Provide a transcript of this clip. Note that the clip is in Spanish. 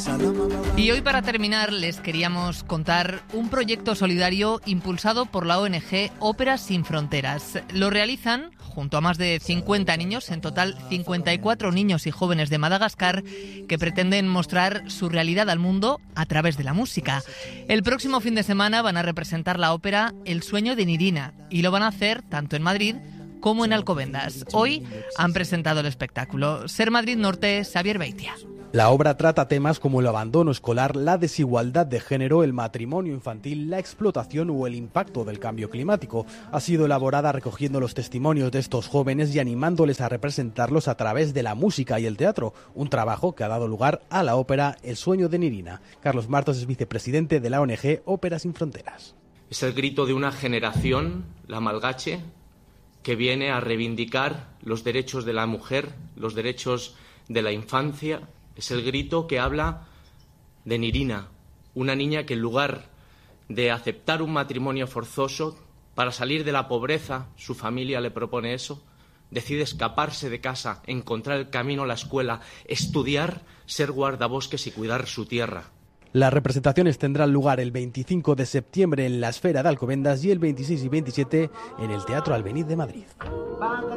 Y hoy, para terminar, les queríamos contar un proyecto solidario impulsado por la ONG Óperas Sin Fronteras. Lo realizan junto a más de 50 niños, en total 54 niños y jóvenes de Madagascar, que pretenden mostrar su realidad al mundo a través de la música. El próximo fin de semana van a representar la ópera El sueño de Nirina, y lo van a hacer tanto en Madrid como en Alcobendas. Hoy han presentado el espectáculo. Ser Madrid Norte, Xavier Beitia. La obra trata temas como el abandono escolar, la desigualdad de género, el matrimonio infantil, la explotación o el impacto del cambio climático. Ha sido elaborada recogiendo los testimonios de estos jóvenes y animándoles a representarlos a través de la música y el teatro, un trabajo que ha dado lugar a la ópera El sueño de Nirina. Carlos Martos es vicepresidente de la ONG Óperas Sin Fronteras. Es el grito de una generación, la malgache, que viene a reivindicar los derechos de la mujer, los derechos de la infancia. Es el grito que habla de Nirina, una niña que en lugar de aceptar un matrimonio forzoso para salir de la pobreza, su familia le propone eso, decide escaparse de casa, encontrar el camino a la escuela, estudiar, ser guardabosques y cuidar su tierra. Las representaciones tendrán lugar el 25 de septiembre en la Esfera de Alcobendas y el 26 y 27 en el Teatro Albéniz de Madrid.